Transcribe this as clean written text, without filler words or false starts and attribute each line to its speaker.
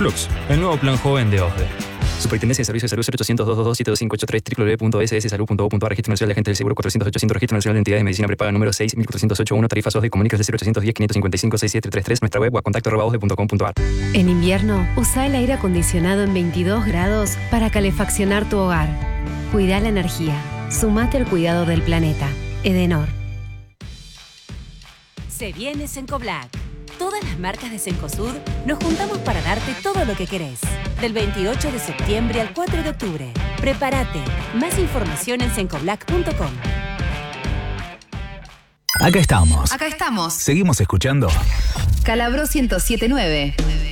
Speaker 1: Flux, el nuevo plan joven de OSDE. Superintendencia de Servicios de Salud 0800-222-7583 www.sssalud.gov.ar. Registro Nacional de Agentes del Seguro 400-800. Registro Nacional de Entidades de Medicina Prepaga número 6.408.1. Tarifas OSDE. Comuníquese 0810-555-6733. Nuestra web o a contacto@osde.com.ar.
Speaker 2: En invierno, usa el aire acondicionado en 22 grados para calefaccionar tu hogar. Cuida la energía. Sumate al cuidado del planeta. Edenor.
Speaker 3: Se viene Cencoblac. Todas las marcas de Cencosud nos juntamos para darte todo lo que querés. Del 28 de septiembre al 4 de octubre. Prepárate. Más información en cencoblac.com.
Speaker 4: Acá estamos.
Speaker 5: Acá estamos.
Speaker 4: Seguimos escuchando
Speaker 5: Calabro 107.9.